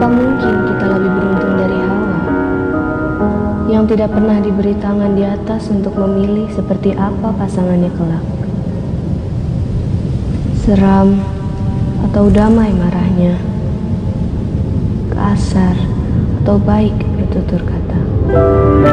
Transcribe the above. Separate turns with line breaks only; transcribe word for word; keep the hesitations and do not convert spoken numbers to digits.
Apa mungkin kita lebih beruntung dari Hawa yang tidak pernah diberi tangan di atas untuk memilih seperti apa pasangannya kelak? Seram atau damai marahnya, kasar atau baik bertutur kata.